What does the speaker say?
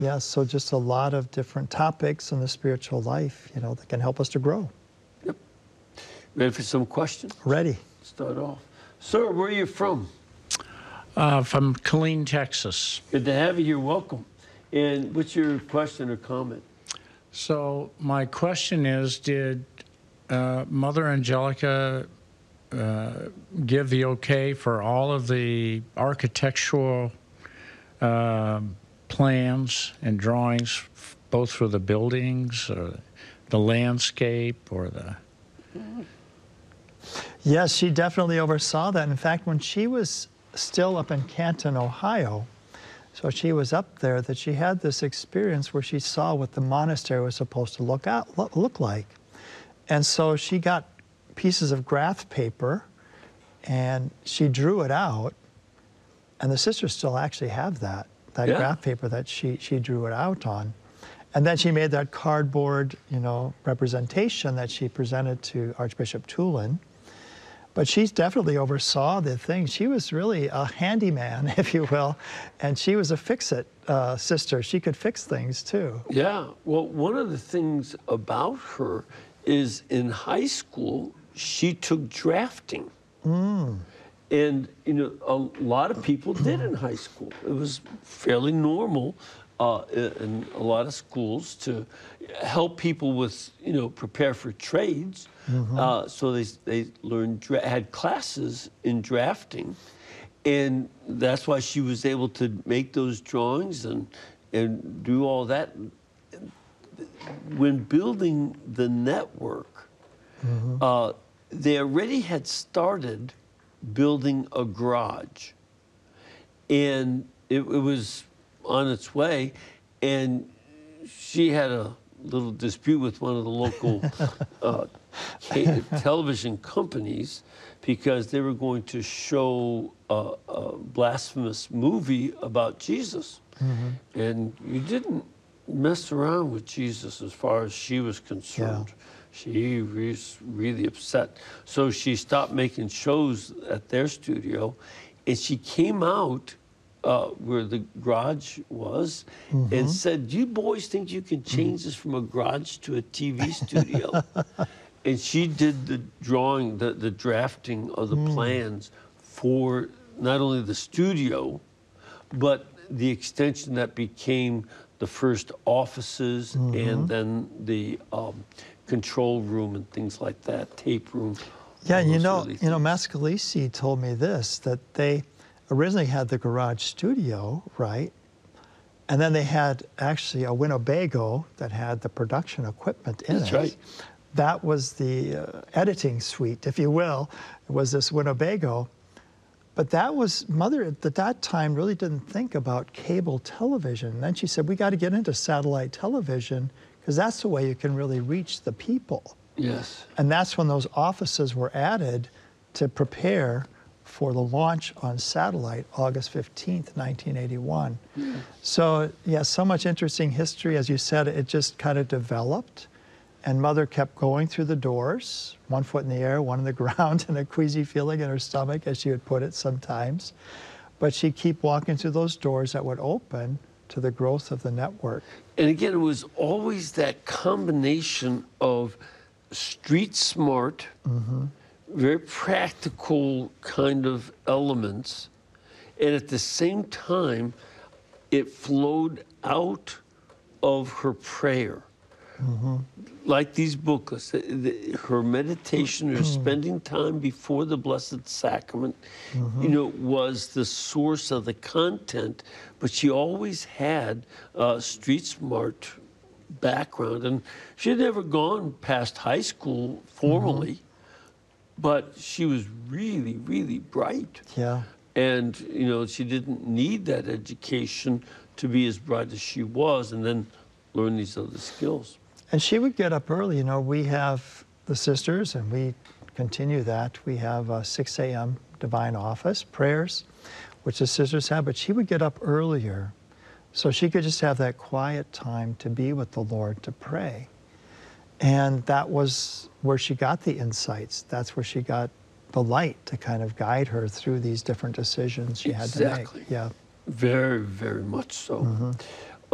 Yeah, so just a lot of different topics in the spiritual life, that can help us to grow. Yep. Ready for some questions? Ready. Start off. Sir, where are you from? From Killeen, Texas. Good to have you here. Welcome. And what's your question or comment? So my question is, did Mother Angelica give the okay for all of the architectural plans and drawings, both for the buildings or the landscape or the... Yes, she definitely oversaw that. In fact, when she was still up in Canton, Ohio, so she was up there, that she had this experience where she saw what the monastery was supposed to look like. And so she got pieces of graph paper and she drew it out, and the sisters still actually have that graph paper that she drew it out on. And then she made that cardboard, representation that she presented to Archbishop Tulin. But she definitely oversaw the thing. She was really a handyman, if you will, and she was a fix-it sister. She could fix things too. Yeah, well, one of the things about her is in high school, she took drafting. And, a lot of people did in high school. It was fairly normal in a lot of schools to help people with, prepare for trades. So they learned, had classes in drafting. And that's why she was able to make those drawings and do all that. When building the network, they already had started building a garage. And it was on its way, and she had a little dispute with one of the local television companies because they were going to show a blasphemous movie about Jesus. And you didn't mess around with Jesus as far as she was concerned. Yeah. She was really upset. So she stopped making shows at their studio, and she came out where the garage was and said, "You boys think you can change this from a garage to a TV studio?" And she did the drawing, the drafting of the plans for not only the studio, but the extension that became the first offices and then the control room and things like that, tape room. Yeah, Mascalisi told me this, that they originally had the garage studio, right? And then they had actually a Winnebago that had the production equipment in it. That's right. That was the editing suite, if you will. It was this Winnebago. But that was, Mother at that time really didn't think about cable television. And then she said, we got to get into satellite television because that's the way you can really reach the people. Yes. And that's when those offices were added to prepare for the launch on satellite, August 15th, 1981. So, yeah, so much interesting history. As you said, it just kind of developed. And Mother kept going through the doors, one foot in the air, one in the ground, and a queasy feeling in her stomach, as she would put it sometimes. But she'd keep walking through those doors that would open to the growth of the network. And again, it was always that combination of street smart, very practical kind of elements, and at the same time, it flowed out of her prayer. Like these booklets, her meditation, her spending time before the Blessed Sacrament, was the source of the content, but she always had a street smart background. And she had never gone past high school formally, but she was really, really bright. Yeah. And, she didn't need that education to be as bright as she was and then learn these other skills. And she would get up early. We have the sisters, and we continue that. We have a 6 a.m. divine office, prayers, which the sisters have, but she would get up earlier so she could just have that quiet time to be with the Lord, to pray. And that was where she got the insights. That's where she got the light to kind of guide her through these different decisions she had to make. Yeah. Very, very much so.